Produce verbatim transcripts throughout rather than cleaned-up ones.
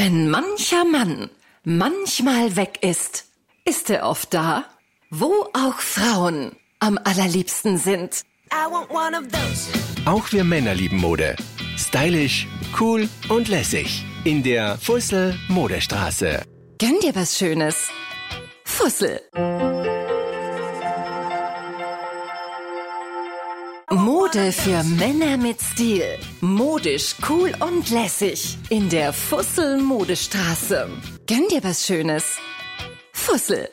Wenn mancher Mann manchmal weg ist, ist er oft da, wo auch Frauen am allerliebsten sind. I want one of those. Auch wir Männer lieben Mode. Stylisch, cool und lässig. In der Fussel Modestraße. Gönn dir was Schönes. Fussel. Mode für Männer mit Stil. Modisch, cool und lässig. In der Fussel Modestraße. Gönn dir was Schönes. Fussel.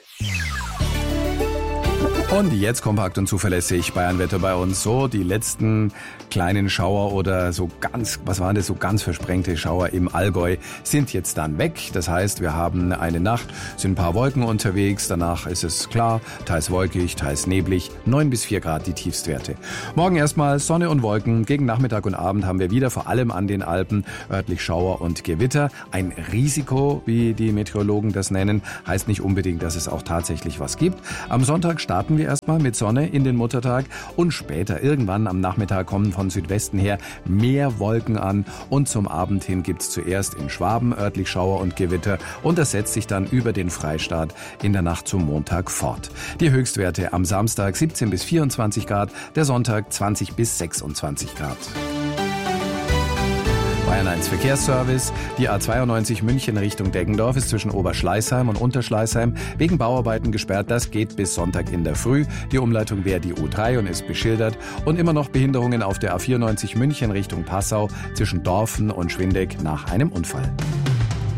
Und jetzt kompakt und zuverlässig Bayernwetter bei uns. So, die letzten kleinen Schauer oder so ganz, was waren das, so ganz versprengte Schauer im Allgäu sind jetzt dann weg. Das heißt, wir haben eine Nacht, sind ein paar Wolken unterwegs. Danach ist es klar, teils wolkig, teils neblig. neun bis vier Grad die Tiefstwerte. Morgen erstmal Sonne und Wolken. Gegen Nachmittag und Abend haben wir wieder vor allem an den Alpen örtlich Schauer und Gewitter. Ein Risiko, wie die Meteorologen das nennen, heißt nicht unbedingt, dass es auch tatsächlich was gibt. Am Sonntag starten wir erstmal mit Sonne in den Muttertag und später irgendwann am Nachmittag kommen von Südwesten her mehr Wolken an und zum Abend hin gibt's zuerst in Schwaben örtlich Schauer und Gewitter und das setzt sich dann über den Freistaat in der Nacht zum Montag fort. Die Höchstwerte am Samstag siebzehn bis vierundzwanzig Grad, der Sonntag zwanzig bis sechsundzwanzig Grad. Bayern eins Verkehrsservice. Die A zweiundneunzig München Richtung Deggendorf ist zwischen Oberschleißheim und Unterschleißheim wegen Bauarbeiten gesperrt. Das geht bis Sonntag in der Früh. Die Umleitung wäre die U drei und ist beschildert. Und immer noch Behinderungen auf der A vierundneunzig München Richtung Passau zwischen Dorfen und Schwindeck nach einem Unfall.